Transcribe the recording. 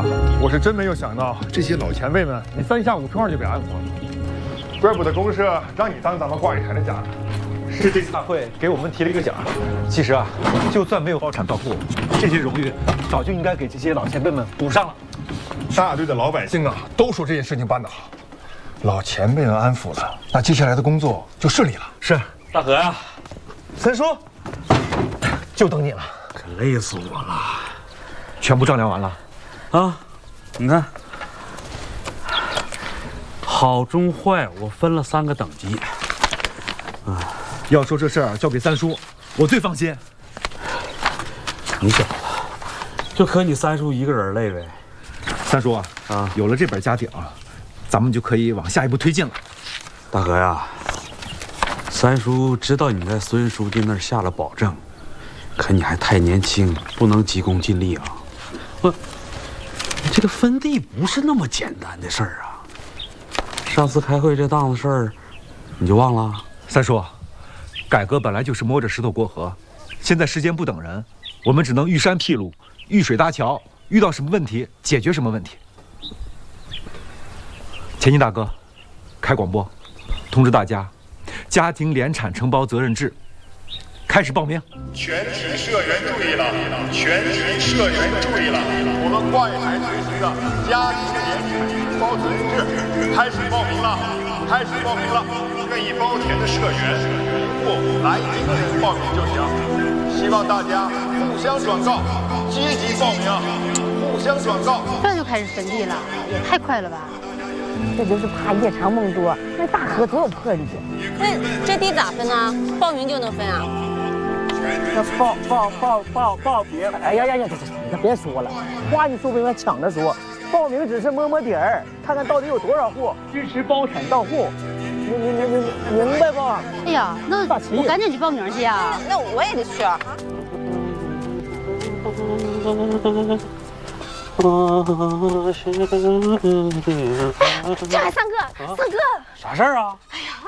我是真没有想到这些老前辈们，你3下5除2就给安抚了。怪不得公社让你当咱们挂雨台的家。是这次大会给我们提了一个奖。其实啊，就算没有包产到户，这些荣誉早就应该给这些老前辈们补上了。大队的老百姓啊，都说这件事情办得好，老前辈们安抚了，那接下来的工作就顺利了。是， 大河呀， 三叔，就等你了。 可累死我了。 全部丈量完了。 啊，你看，好中坏我分了3个等级。 要说这事儿交给三叔，我最放心。 你小子，就可你三叔一个人累呗。 三叔啊，有了这本家底啊，咱们就可以往下一步推进了。 大河呀，三叔知道你在孙书记那儿下了保证，可你还太年轻，不能急功近利啊。这个分地不是那么简单的事儿啊。上次开会这档子事儿，你就忘了？ 三叔，改革本来就是摸着石头过河，现在时间不等人，我们只能遇山辟路，遇水搭桥，遇到什么问题解决什么问题。前进大哥，开广播，通知大家，家庭联产承包责任制开始报名。 全体社员注意了！全体社员注意了！我们挂雨台推行的家庭联产承包责任制开始报名了！开始报名了！愿意包田的社员，一户来1个人报名就行。希望大家互相转告，积极报名，互相转告。 这就开始分地了，也太快了吧！ 这就是怕夜长梦多，那大河多有魄力。 那这地咋分呢？报名就能分啊？ 报名！哎呀，你可别说了，话你说不明白，抢着说。报名只是摸摸底儿，看看到底有多少户支持包产到户。你明白不？ 哎呀，那我赶紧去报名去呀！ 那我也得去啊。 这还三哥， 啥事儿啊？